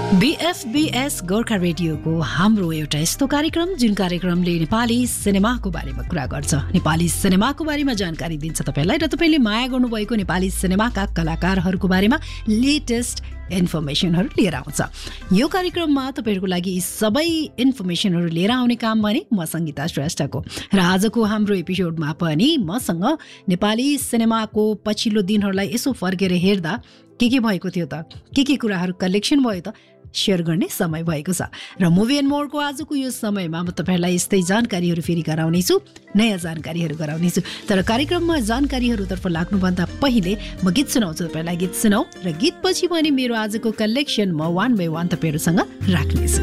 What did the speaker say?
BFBS Gorkha रेडियोको हाम्रो एउटा यस्तो कार्यक्रम जुन कार्यक्रमले नेपाली सिनेमाको बारेमा कुरा गर्छ, नेपाली सिनेमाको बारेमा जानकारी दिन्छ तपाईलाई र तपाईले माया गर्नुभएको नेपाली सिनेमाका कलाकारहरूको बारेमा लेटेस्ट इन्फर्मेसनहरू लिएर आउँछ। यो कार्यक्रममा तपाईहरुको लागि यी सबै इन्फर्मेसनहरू लिएर आउने काम भने म संगीता श्रेष्ठको र आजको हाम्रो एपिसोडमा पनि मसँग नेपाली सिनेमाको पछिल्लो दिनहरूलाई यसो फर्केर हेर्दा के भएको थियो त, के कुराहरू कलेक्सन भयो त शेयर गर्ने समय भएको छ र मुभी एन्ड मोरको आजको यो समयमा म तपाईहरुलाई यस्तै जानकारीहरू फेरि गराउनेछु, नयाँ जानकारीहरू गराउनेछु। तर कार्यक्रममा जानकारीहरूतर्फ लाग्नुभन्दा पहिले म गीत सुनाउँछु, तपाईहरुलाई गीत सुनाऊ र गीतपछि भने मेरो आजको कलेक्सन म वान बाइ वान तपाईहरुसँग राख्नेछु।